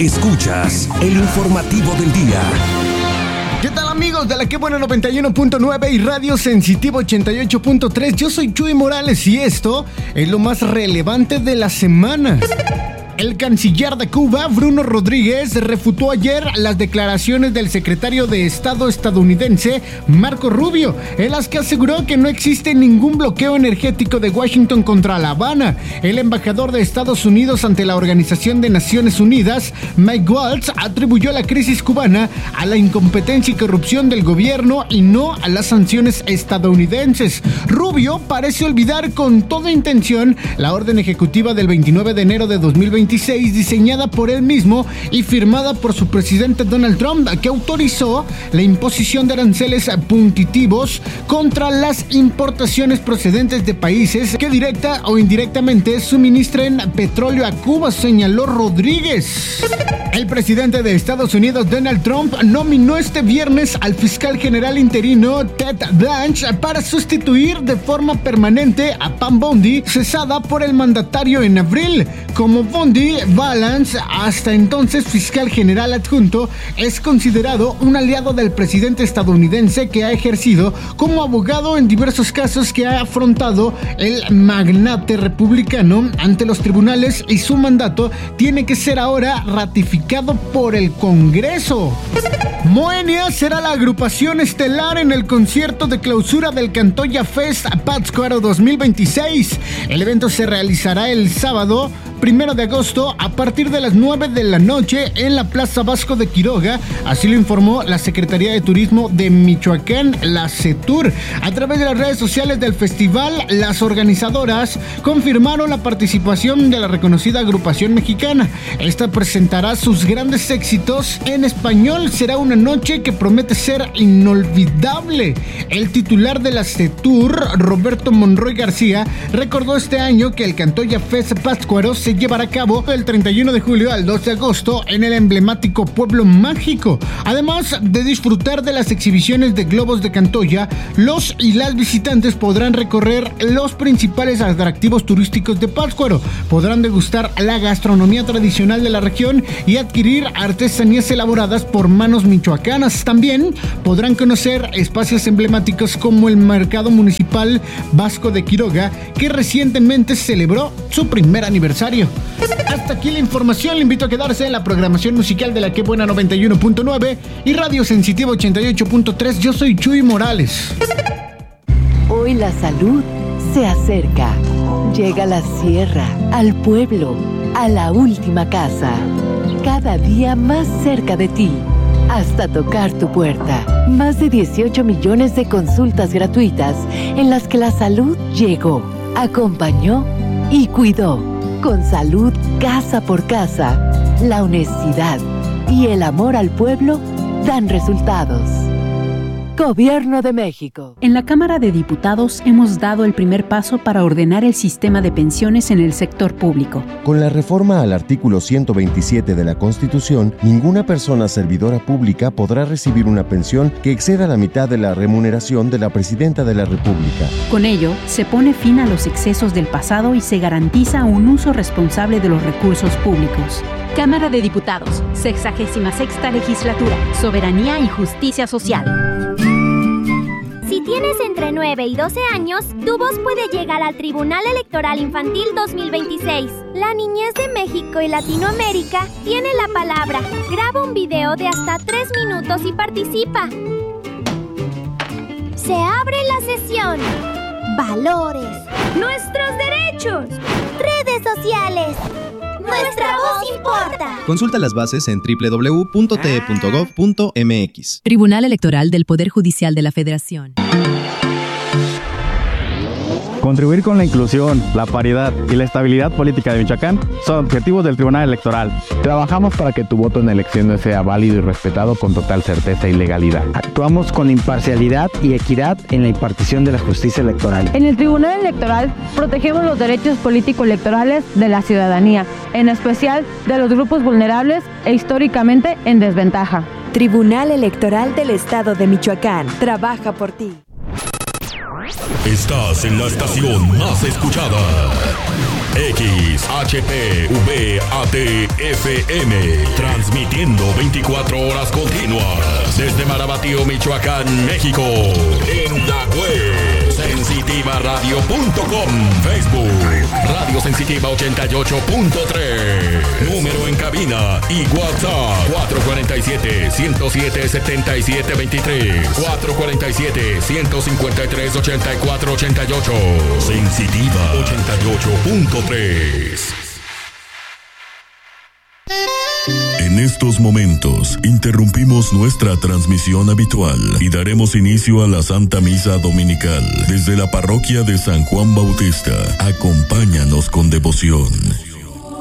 Escuchas el informativo del día. ¿Qué tal, amigos de la Que Buena 91.9 y Radio Sensitivo 88.3? Yo soy Chuy Morales y esto es lo más relevante de la semana. El canciller de Cuba, Bruno Rodríguez, refutó ayer las declaraciones del secretario de Estado estadounidense, Marco Rubio, en las que aseguró que no existe ningún bloqueo energético de Washington contra La Habana. El embajador de Estados Unidos ante la Organización de Naciones Unidas, Mike Waltz, atribuyó la crisis cubana a la incompetencia y corrupción del gobierno y no a las sanciones estadounidenses. Rubio parece olvidar con toda intención la orden ejecutiva del 29 de enero de 2026, diseñada por él mismo y firmada por su presidente Donald Trump, que autorizó la imposición de aranceles punitivos contra las importaciones procedentes de países que directa o indirectamente suministren petróleo a Cuba, señaló Rodríguez. El presidente de Estados Unidos, Donald Trump, nominó este viernes al fiscal general interino Ted Blanche para sustituir de forma permanente a Pam Bondi, cesada por el mandatario en abril. Como Bondi, Valance, hasta entonces fiscal general adjunto, es considerado un aliado del presidente estadounidense que ha ejercido como abogado en diversos casos que ha afrontado el magnate republicano ante los tribunales, y su mandato tiene que ser ahora ratificado por el Congreso. Moenia será la agrupación estelar en el concierto de clausura del Cantoya Fest Pátzcuaro 2026. El evento se realizará el sábado 1 de agosto a partir de las 9 de la noche en la Plaza Vasco de Quiroga, así lo informó la Secretaría de Turismo de Michoacán, la CETUR. A través de las redes sociales del festival, las organizadoras confirmaron la participación de la reconocida agrupación mexicana. Esta presentará sus grandes éxitos en español. Será una noche que promete ser inolvidable. El titular de la CETUR, Roberto Monroy García, recordó este año que el Cantoya Fest Pátzcuaro se llevará a cabo del 31 de julio al 2 de agosto en el emblemático Pueblo Mágico. Además de disfrutar de las exhibiciones de globos de Cantoya, los y las visitantes podrán recorrer los principales atractivos turísticos de Pátzcuaro, podrán degustar la gastronomía tradicional de la región y adquirir artesanías elaboradas por manos michoacanas. También podrán conocer espacios emblemáticos como el Mercado Municipal Vasco de Quiroga, que recientemente celebró su primer aniversario. Hasta aquí la información. Le invito a quedarse en la programación musical de la Que Buena 91.9 y Radio Sensitivo 88.3. Yo soy Chuy Morales. Hoy la salud se acerca. Llega a la sierra, al pueblo, a la última casa. Cada día más cerca de ti, hasta tocar tu puerta. Más de 18 millones de consultas gratuitas en las que la salud llegó, acompañó y cuidó. Con salud casa por casa, la honestidad y el amor al pueblo dan resultados. Gobierno de México. En la Cámara de Diputados hemos dado el primer paso para ordenar el sistema de pensiones en el sector público. Con la reforma al artículo 127 de la Constitución, ninguna persona servidora pública podrá recibir una pensión que exceda la mitad de la remuneración de la Presidenta de la República. Con ello, se pone fin a los excesos del pasado y se garantiza un uso responsable de los recursos públicos. Cámara de Diputados, 66ª Legislatura, Soberanía y Justicia Social. Si tienes entre 9 y 12 años, tu voz puede llegar al Tribunal Electoral Infantil 2026. La niñez de México y Latinoamérica tiene la palabra. Graba un video de hasta 3 minutos y participa. Se abre la sesión. Valores. Nuestros derechos. Redes sociales. Nuestra voz importa. Consulta las bases en www.te.gov.mx. Tribunal Electoral del Poder Judicial de la Federación. Contribuir con la inclusión, la paridad y la estabilidad política de Michoacán son objetivos del Tribunal Electoral. Trabajamos para que tu voto en elecciones sea válido y respetado con total certeza y legalidad. Actuamos con imparcialidad y equidad en la impartición de la justicia electoral. En el Tribunal Electoral protegemos los derechos político-electorales de la ciudadanía, en especial de los grupos vulnerables e históricamente en desventaja. Tribunal Electoral del Estado de Michoacán. Trabaja por ti. Estás en la estación más escuchada. XHPVATFM, transmitiendo 24 horas continuas desde Marabatío, Michoacán, México. En la web sensitivaradio.com, Facebook Radio Sensitiva 88.3, número en cabina y WhatsApp 447-107-7723, 447-153-8488, Sensitiva 88.3. En estos momentos, interrumpimos nuestra transmisión habitual y daremos inicio a la Santa Misa Dominical desde la parroquia de San Juan Bautista. Acompáñanos con devoción.